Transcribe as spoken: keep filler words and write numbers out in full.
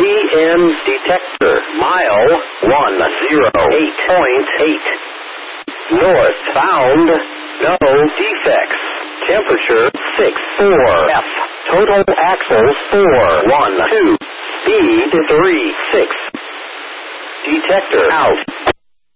M detector. Mile one oh eight point eight. North bound. No defects. Temperature six four F. Total axles four one two. Speed three six. Detector out.